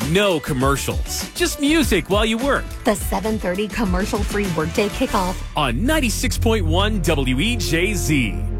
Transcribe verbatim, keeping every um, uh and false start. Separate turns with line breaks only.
No commercials. Just music while you work.
The seven thirty commercial-free workday kickoff
On ninety-six point one W E J Z.